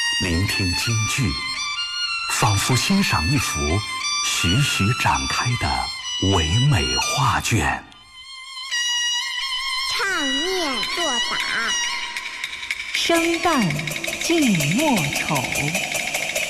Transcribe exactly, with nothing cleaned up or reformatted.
聆听京剧，仿佛欣赏一幅徐徐展开的唯美画卷。 唱念做打， 生旦净末丑。